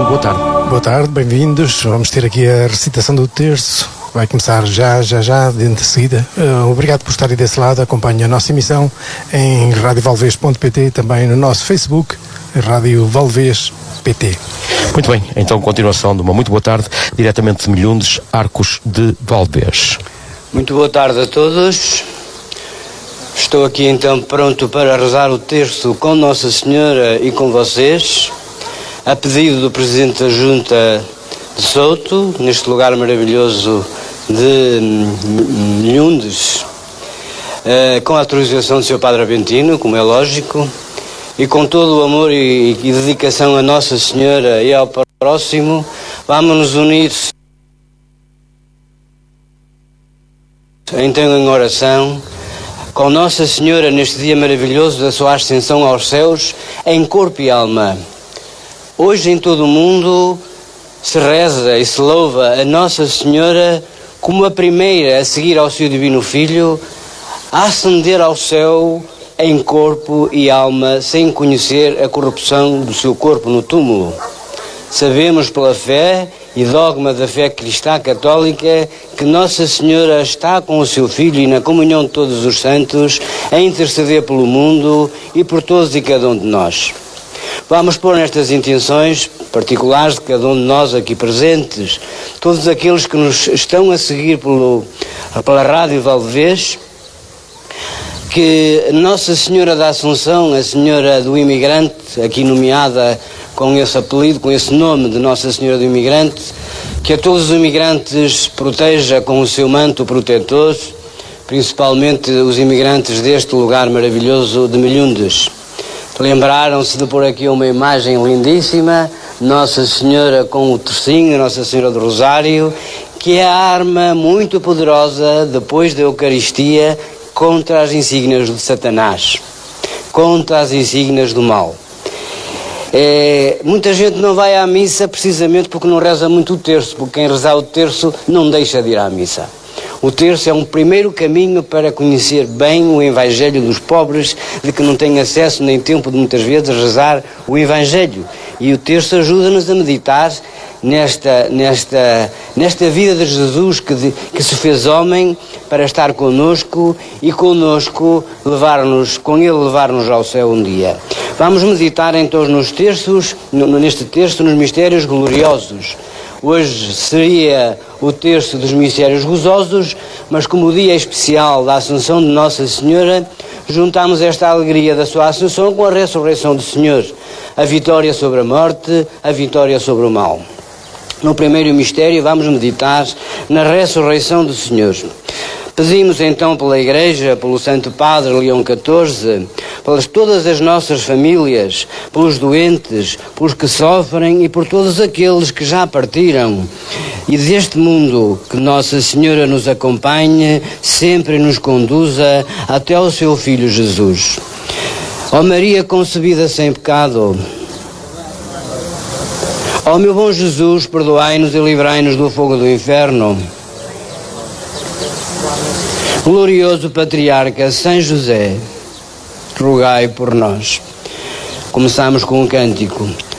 boa tarde. Boa tarde, bem-vindos. Vamos ter aqui a recitação do terço. Vai começar já, dentro de seguida. Obrigado por estarem desse lado. Acompanhe a nossa emissão em radiovalvez.pt e também no nosso Facebook, Rádio Valvez PT. Muito bem, então continuação de uma muito boa tarde, diretamente de Milundes, Arcos de Valdez. Muito boa tarde a todos. Estou aqui então pronto para rezar o terço com Nossa Senhora e com vocês, a pedido do Presidente da Junta de Souto, neste lugar maravilhoso de Milundes, com a autorização do Sr. Padre Aventino, como é lógico, e com todo o amor e dedicação a Nossa Senhora e ao próximo, vamos nos unir então em oração com Nossa Senhora neste dia maravilhoso da sua ascensão aos céus, em corpo e alma. Hoje em todo o mundo se reza e se louva a Nossa Senhora como a primeira a seguir ao seu Divino Filho, a ascender ao céu em corpo e alma, sem conhecer a corrupção do seu corpo no túmulo. Sabemos pela fé e dogma da fé cristã católica que Nossa Senhora está com o seu Filho e na comunhão de todos os santos a interceder pelo mundo e por todos e cada um de nós. Vamos pôr nestas intenções particulares de cada um de nós aqui presentes, todos aqueles que nos estão a seguir pela Rádio Valdez, que Nossa Senhora da Assunção, a Senhora do Imigrante, aqui nomeada com esse apelido, com esse nome de Nossa Senhora do Imigrante, que a todos os imigrantes proteja com o seu manto protetor, principalmente os imigrantes deste lugar maravilhoso de Milundes. Lembraram-se de pôr aqui uma imagem lindíssima, Nossa Senhora com o tercinho, Nossa Senhora do Rosário, que é a arma muito poderosa, depois da Eucaristia, contra as insígnias de Satanás, contra as insígnias do mal. Muita gente não vai à missa precisamente porque não reza muito o terço, porque quem rezar o terço não deixa de ir à missa. O terço é um primeiro caminho para conhecer bem o Evangelho dos pobres, de que não têm acesso nem tempo de muitas vezes rezar o Evangelho. E o terço ajuda-nos a meditar nesta vida de Jesus que se fez homem para estar connosco e connosco com ele levar-nos ao céu um dia. Vamos meditar então neste terço, nos mistérios gloriosos. Hoje seria o terço dos mistérios gozosos, mas como o dia especial da Assunção de Nossa Senhora, juntamos esta alegria da sua Assunção com a ressurreição do Senhor, a vitória sobre a morte, a vitória sobre o mal. No primeiro mistério vamos meditar na ressurreição do Senhor. Pedimos então pela Igreja, pelo Santo Padre Leão XIV, pelas todas as nossas famílias, pelos doentes, pelos que sofrem e por todos aqueles que já partiram. E deste mundo que Nossa Senhora nos acompanhe, sempre nos conduza até ao seu Filho Jesus. Ó Maria concebida sem pecado, ó meu bom Jesus, perdoai-nos e livrai-nos do fogo do inferno. Glorioso Patriarca São José, rogai por nós. Começamos com um cântico.